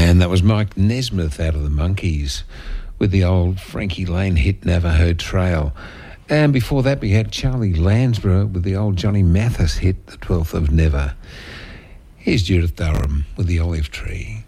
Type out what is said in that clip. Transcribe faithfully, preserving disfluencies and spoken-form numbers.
And that was Mike Nesmith out of the Monkees with the old Frankie Lane hit Navajo Trail. And before that we had Charlie Lansborough with the old Johnny Mathis hit The twelfth of Never. Here's Judith Durham with The Olive Tree.